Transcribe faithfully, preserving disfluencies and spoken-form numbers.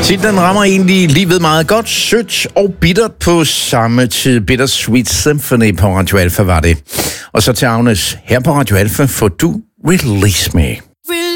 Titlen rammer egentlig livet meget godt, sødt og bittert på samme tid. Bittersweet Symphony på Radio Alpha var det. Og så til Agnes, her på Radio Alpha får du Release Me.